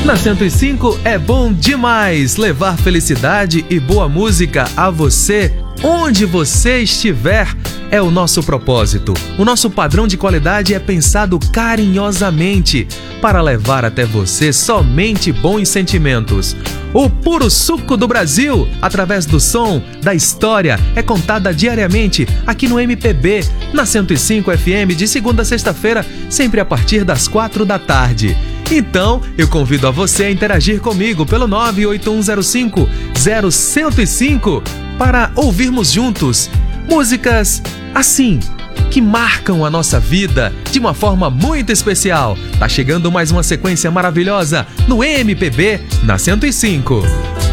Na 105 é bom demais levar felicidade e boa música a você, onde você estiver. É o nosso propósito. O nosso padrão de qualidade é pensado carinhosamente para levar até você somente bons sentimentos. O puro suco do Brasil, através do som, da história, é contada diariamente aqui no MPB, na 105 FM, de segunda a sexta-feira, sempre a partir das 4 da tarde. Então, eu convido a você a interagir comigo pelo 98105-0105 para ouvirmos juntos músicas assim, que marcam a nossa vida de uma forma muito especial. Tá chegando mais uma sequência maravilhosa no MPB na 105.